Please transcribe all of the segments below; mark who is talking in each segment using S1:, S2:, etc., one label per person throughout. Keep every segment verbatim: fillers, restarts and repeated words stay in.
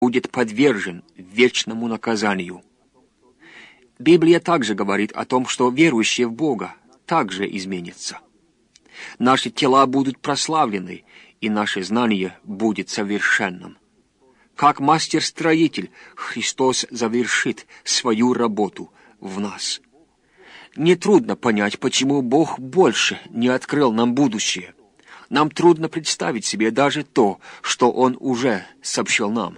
S1: будет подвержен вечному наказанию. Библия также говорит о том, что верующие в Бога также изменятся. Наши тела будут прославлены, и наше знание будет совершенным. Как мастер-строитель, Христос завершит свою работу в нас. Нетрудно понять, почему Бог больше не открыл нам будущее. Нам трудно представить себе даже то, что Он уже сообщил нам.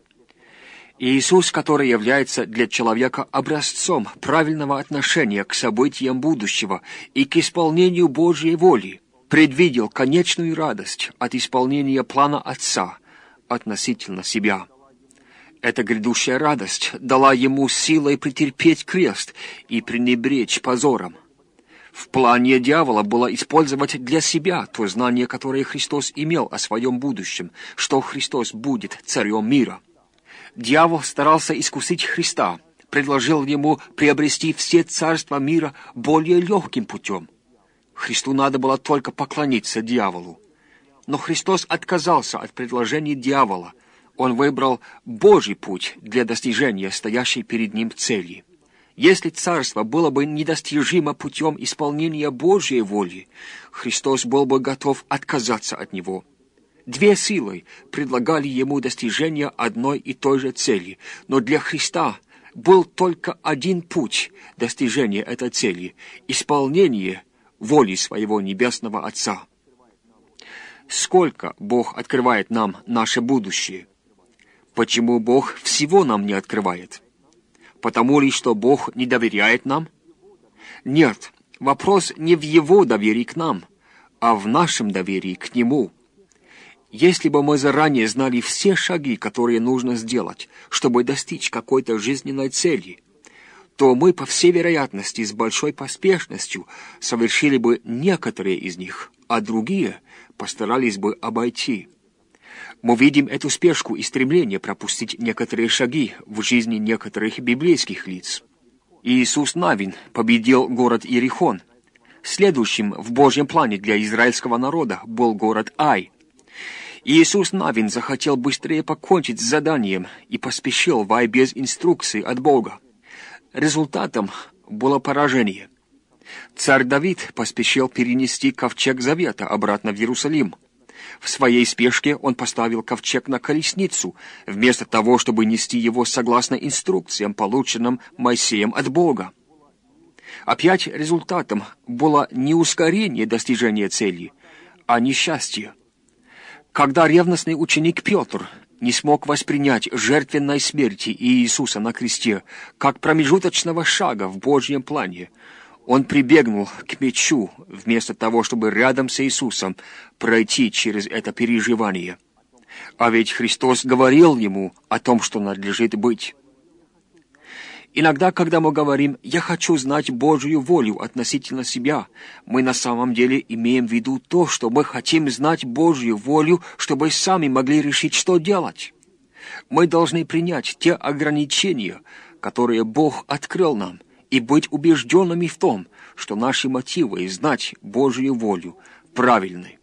S1: Иисус, который является для человека образцом правильного отношения к событиям будущего и к исполнению Божьей воли, предвидел конечную радость от исполнения плана Отца относительно себя. Эта грядущая радость дала ему силой претерпеть крест и пренебречь позором. В плане дьявола было использовать для себя то знание, которое Христос имел о своем будущем, что Христос будет царем мира. Дьявол старался искусить Христа, предложил ему приобрести все царства мира более легким путем. Христу надо было только поклониться дьяволу. Но Христос отказался от предложений дьявола. Он выбрал Божий путь для достижения стоящей перед ним цели. Если царство было бы недостижимо путем исполнения Божьей воли, Христос был бы готов отказаться от него. Две силы предлагали ему достижение одной и той же цели, но для Христа был только один путь достижения этой цели – исполнение воли своего Небесного Отца. Сколько Бог открывает нам наше будущее? Почему Бог всего нам не открывает? Потому ли, что Бог не доверяет нам? Нет, вопрос не в Его доверии к нам, а в нашем доверии к Нему. Если бы мы заранее знали все шаги, которые нужно сделать, чтобы достичь какой-то жизненной цели, то мы, по всей вероятности, с большой поспешностью совершили бы некоторые из них, а другие постарались бы обойти. Мы видим эту спешку и стремление пропустить некоторые шаги в жизни некоторых библейских лиц. Иисус Навин победил город Иерихон. Следующим в Божьем плане для израильского народа был город Ай. Иисус Навин захотел быстрее покончить с заданием и поспешил в Ай без инструкции от Бога. Результатом было поражение. Царь Давид поспешил перенести ковчег Завета обратно в Иерусалим. В своей спешке он поставил ковчег на колесницу, вместо того, чтобы нести его согласно инструкциям, полученным Моисеем от Бога. Опять результатом было не ускорение достижения цели, а несчастье. Когда ревностный ученик Петр не смог воспринять жертвенной смерти Иисуса на кресте как промежуточного шага в Божьем плане, он прибегнул к мечу, вместо того, чтобы рядом с Иисусом пройти через это переживание. А ведь Христос говорил ему о том, что надлежит быть. Иногда, когда мы говорим «я хочу знать Божью волю относительно себя», мы на самом деле имеем в виду то, что мы хотим знать Божью волю, чтобы сами могли решить, что делать. Мы должны принять те ограничения, которые Бог открыл нам, и быть убежденными в том, что наши мотивы знать Божью волю правильны.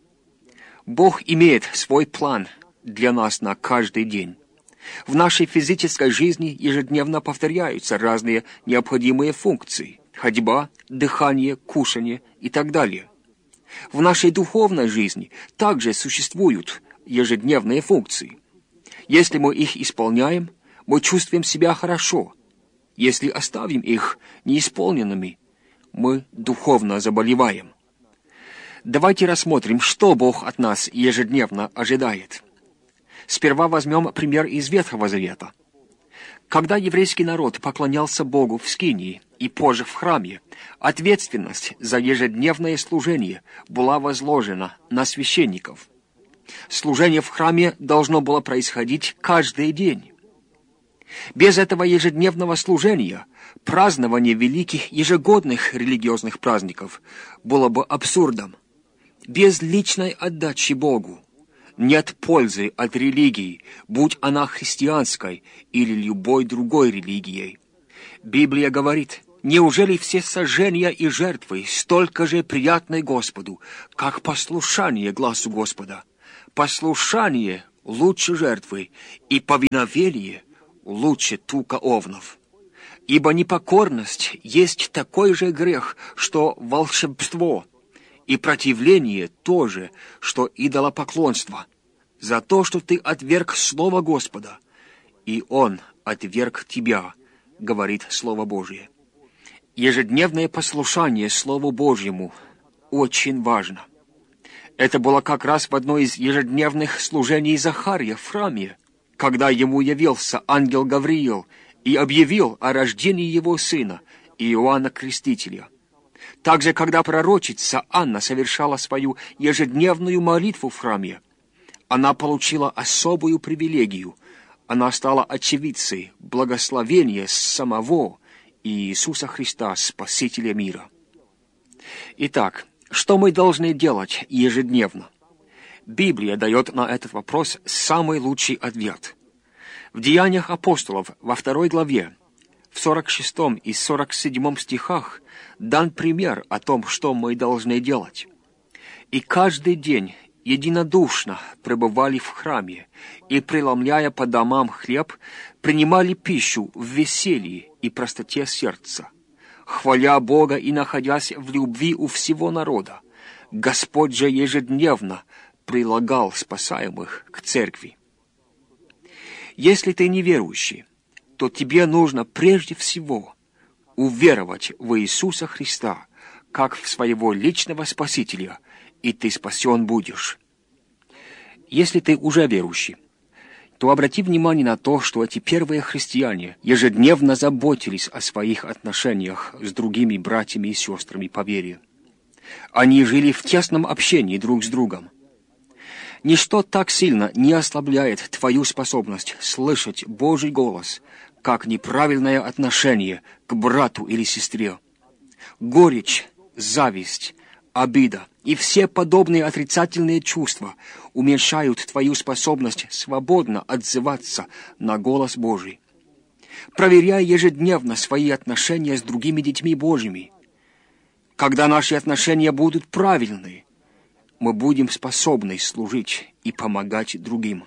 S1: Бог имеет свой план для нас на каждый день. В нашей физической жизни ежедневно повторяются разные необходимые функции – ходьба, дыхание, кушание и так далее. В нашей духовной жизни также существуют ежедневные функции. Если мы их исполняем, мы чувствуем себя хорошо. Если оставим их неисполненными, мы духовно заболеваем. Давайте рассмотрим, что Бог от нас ежедневно ожидает. Сперва возьмем пример из Ветхого Завета. Когда еврейский народ поклонялся Богу в Скинии и позже в храме, ответственность за ежедневное служение была возложена на священников. Служение в храме должно было происходить каждый день. Без этого ежедневного служения празднование великих ежегодных религиозных праздников было бы абсурдом. Без личной отдачи Богу нет пользы от религии, будь она христианской или любой другой религией. Библия говорит: «Неужели все сожжения и жертвы столько же приятны Господу, как послушание гласу Господа?» Послушание лучше жертвы, и повиновение лучше тука овнов. Ибо непокорность есть такой же грех, что волшебство, и противление тоже, что идолопоклонство, за то, что ты отверг Слово Господа, и Он отверг тебя, говорит Слово Божие. Ежедневное послушание Слову Божьему очень важно. Это было как раз в одно из ежедневных служений Захария в храме, когда ему явился ангел Гавриил и объявил о рождении его сына, Иоанна Крестителя. Также, когда пророчица Анна совершала свою ежедневную молитву в храме, она получила особую привилегию. Она стала очевидцей благословения самого Иисуса Христа, Спасителя мира. Итак, что мы должны делать ежедневно? Библия дает на этот вопрос самый лучший ответ. В Деяниях апостолов во второй главе, в сорок шестом и сорок седьмом стихах дан пример о том, что мы должны делать. «И каждый день единодушно пребывали в храме, и, преломляя по домам хлеб, принимали пищу в веселье и простоте сердца, хваля Бога и находясь в любви у всего народа. Господь же ежедневно прилагал спасаемых к церкви». Если ты неверующий, то тебе нужно прежде всего уверовать в Иисуса Христа, как в своего личного Спасителя, и ты спасен будешь. Если ты уже верующий, то обрати внимание на то, что эти первые христиане ежедневно заботились о своих отношениях с другими братьями и сестрами по вере. Они жили в тесном общении друг с другом. Ничто так сильно не ослабляет твою способность слышать Божий голос, как неправильное отношение к брату или сестре. Горечь, зависть, обида и все подобные отрицательные чувства уменьшают твою способность свободно отзываться на голос Божий. Проверяй ежедневно свои отношения с другими детьми Божьими. Когда наши отношения будут правильны, мы будем способны служить и помогать другим.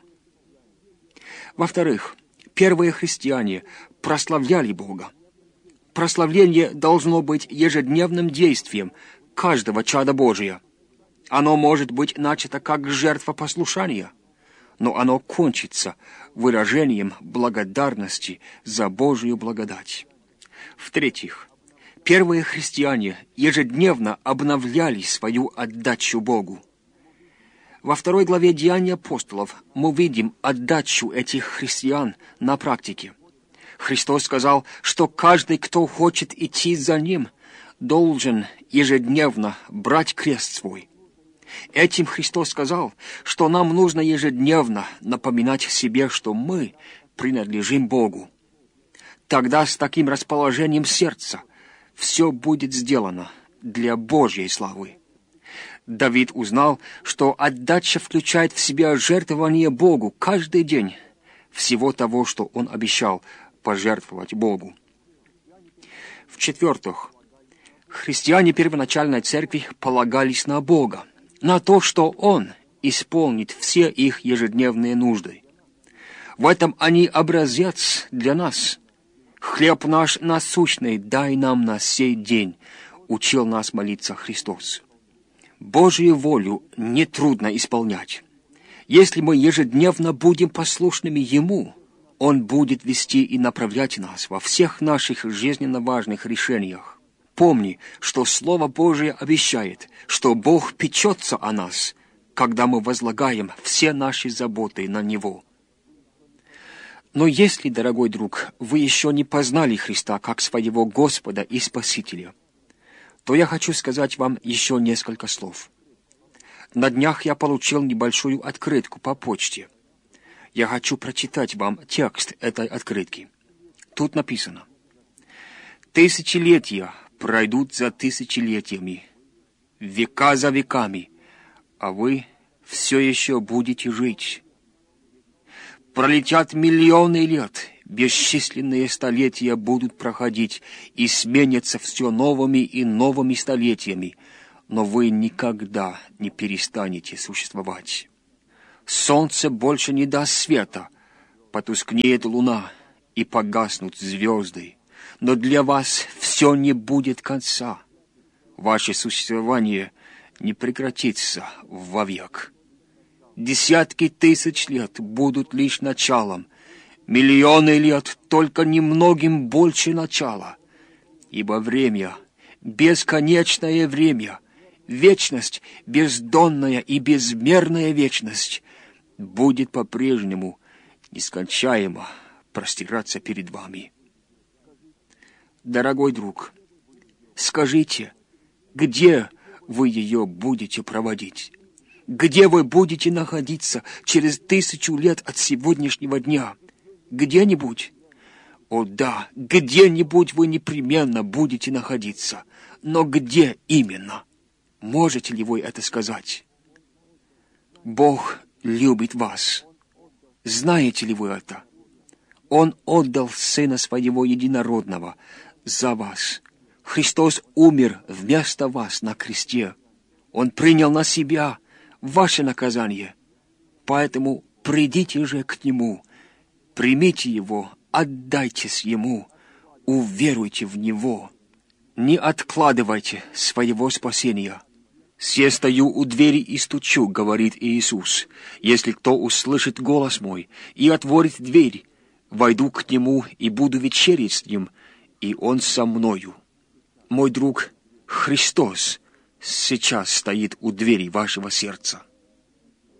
S1: Во-вторых, первые христиане прославляли Бога. Прославление должно быть ежедневным действием каждого чада Божия. Оно может быть начато как жертва послушания, но оно кончится выражением благодарности за Божию благодать. В-третьих, первые христиане ежедневно обновляли свою отдачу Богу. Во второй главе Деяний апостолов мы видим отдачу этих христиан на практике. Христос сказал, что каждый, кто хочет идти за Ним, должен ежедневно брать крест свой. Этим Христос сказал, что нам нужно ежедневно напоминать себе, что мы принадлежим Богу. Тогда с таким расположением сердца все будет сделано для Божьей славы. Давид узнал, что отдача включает в себя жертвование Богу каждый день всего того, что он обещал пожертвовать Богу. В-четвертых, христиане первоначальной церкви полагались на Бога, на то, что Он исполнит все их ежедневные нужды. В этом они образец для нас. «Хлеб наш насущный дай нам на сей день», учил нас молиться Христос. Божию волю нетрудно исполнять. Если мы ежедневно будем послушными Ему, Он будет вести и направлять нас во всех наших жизненно важных решениях. Помни, что Слово Божие обещает, что Бог печется о нас, когда мы возлагаем все наши заботы на Него. Но если, дорогой друг, вы еще не познали Христа как своего Господа и Спасителя, то я хочу сказать вам еще несколько слов. На днях я получил небольшую открытку по почте. Я хочу прочитать вам текст этой открытки. Тут написано: «Тысячелетия пройдут за тысячелетиями, века за веками, а вы все еще будете жить. Пролетят миллионы лет, бесчисленные столетия будут проходить и сменятся все новыми и новыми столетиями, но вы никогда не перестанете существовать». Солнце больше не даст света, потускнеет луна и погаснут звезды. Но для вас все не будет конца. Ваше существование не прекратится вовек. Десятки тысяч лет будут лишь началом, миллионы лет только немногим больше начала. Ибо время, бесконечное время, вечность, бездонная и безмерная вечность, будет по-прежнему нескончаемо простираться перед вами. Дорогой друг, скажите, где вы ее будете проводить? Где вы будете находиться через тысячу лет от сегодняшнего дня? Где-нибудь? О да, где-нибудь вы непременно будете находиться. Но где именно? Можете ли вы это сказать? Бог любит вас. Знаете ли вы это? Он отдал Сына Своего Единородного за вас. Христос умер вместо вас на кресте. Он принял на себя ваше наказание. Поэтому придите же к Нему, примите Его, отдайтесь Ему, уверуйте в Него. Не откладывайте своего спасения. «Се стою у двери и стучу», — говорит Иисус. «Если кто услышит голос мой и отворит дверь, войду к нему и буду вечерять с ним, и он со мною». Мой друг, Христос сейчас стоит у двери вашего сердца.